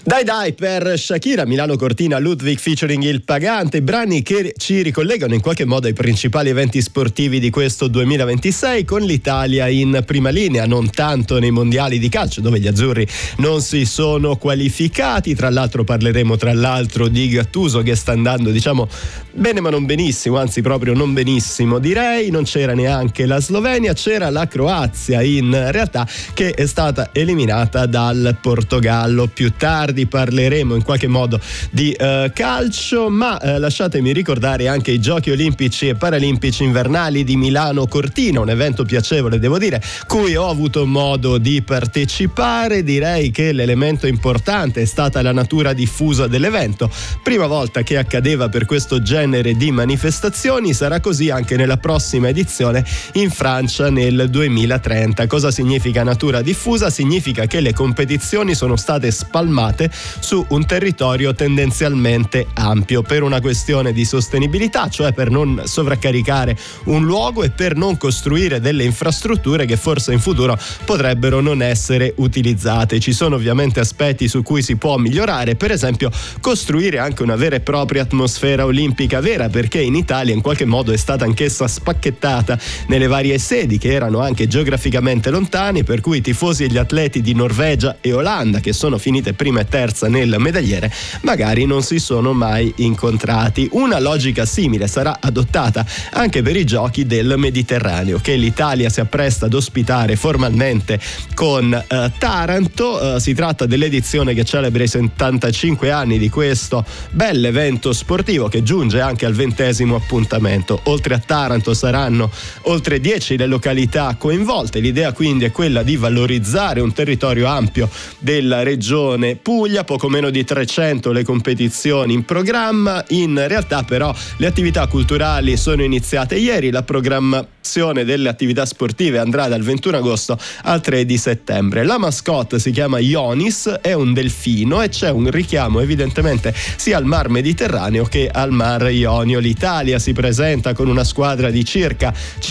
Dai per Shakira, Milano Cortina, Ludwig featuring Il Pagante, brani che ci ricollegano in qualche modo ai principali eventi sportivi di questo 2026, con l'Italia in prima linea, non tanto nei mondiali di calcio dove gli azzurri non si sono qualificati. Tra l'altro parleremo di Gattuso che sta andando bene ma non benissimo, anzi proprio non benissimo direi. Non c'era neanche la Slovenia, c'era la Croazia in realtà, che è stata eliminata dal Portogallo. Più tardi parleremo in qualche modo di calcio, ma lasciatemi ricordare anche i Giochi Olimpici e Paralimpici Invernali di Milano Cortina, un evento piacevole, devo dire, cui ho avuto modo di partecipare. Direi che l'elemento importante è stata la natura diffusa dell'evento, prima volta che accadeva per questo genere di manifestazioni. Sarà così anche nella prossima edizione in Francia nel 2030. Cosa significa natura diffusa? Significa che le competizioni sono state spalmate su un territorio tendenzialmente ampio per una questione di sostenibilità, cioè per non sovraccaricare un luogo e per non costruire delle infrastrutture che forse in futuro potrebbero non essere utilizzate. Ci sono ovviamente aspetti su cui si può migliorare, per esempio costruire anche una vera e propria atmosfera olimpica vera, perché in Italia in qualche modo è stata anch'essa spacchettata nelle varie sedi che erano anche geograficamente lontane, per cui i tifosi e gli atleti di Norvegia e Olanda, che sono finite prima e terza nel medagliere, magari non si sono mai incontrati. Una logica simile sarà adottata anche per i giochi del Mediterraneo, che l'Italia si appresta ad ospitare formalmente con Taranto. Si tratta dell'edizione che celebra i 75 anni di questo bell'evento sportivo, che giunge anche al 20° appuntamento. Oltre a Taranto saranno oltre 10 le località coinvolte. L'idea quindi è quella di valorizzare un territorio ampio della regione Puglia, poco meno di 300 le competizioni in programma. In realtà però le attività culturali sono iniziate ieri, la programmazione delle attività sportive andrà dal 21 agosto al 3 di settembre. La mascotte si chiama Ionis, è un delfino e c'è un richiamo evidentemente sia al mar Mediterraneo che al mar Ionio. L'Italia si presenta con una squadra di circa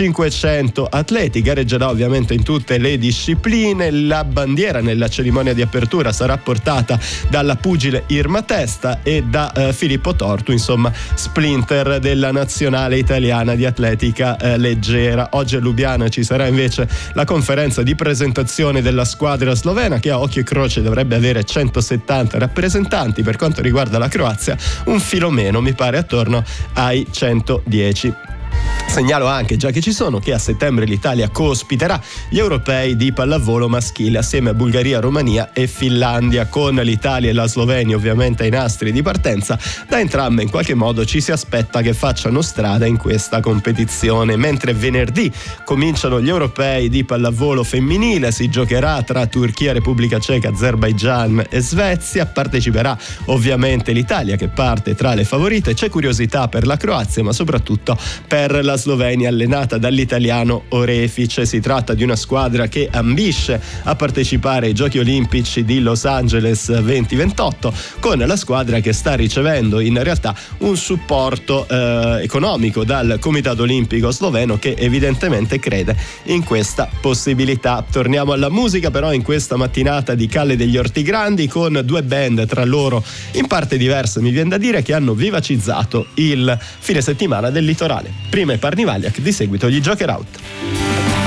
500 atleti, gareggerà ovviamente in tutte le discipline. La bandiera nella cerimonia di apertura sarà portata dalla pugile Irma Testa e da Filippo Tortu, insomma splinter della nazionale italiana di atletica leggera. Oggi a Lubiana ci sarà invece la conferenza di presentazione della squadra slovena, che a occhio e croce dovrebbe avere 170 rappresentanti. Per quanto riguarda la Croazia, un filo meno, mi pare attorno ai 110. Segnalo anche, già che ci sono, che a settembre l'Italia co-ospiterà gli europei di pallavolo maschile assieme a Bulgaria, Romania e Finlandia, con l'Italia e la Slovenia ovviamente ai nastri di partenza. Da entrambe in qualche modo ci si aspetta che facciano strada in questa competizione. Mentre venerdì cominciano gli europei di pallavolo femminile, si giocherà tra Turchia, Repubblica Ceca, Azerbaigian e Svezia. Parteciperà ovviamente l'Italia, che parte tra le favorite. C'è curiosità per la Croazia, ma soprattutto per la Slovenia allenata dall'italiano Orefice. Si tratta di una squadra che ambisce a partecipare ai Giochi Olimpici di Los Angeles 2028, con la squadra che sta ricevendo in realtà un supporto economico dal Comitato Olimpico Sloveno, che evidentemente crede in questa possibilità. Torniamo alla musica però in questa mattinata di Calle degli Ortigrandi, con due band tra loro in parte diverse, mi viene da dire, che hanno vivacizzato il fine settimana del litorale. Prima i Parnivaliac, di seguito gli Joker Out.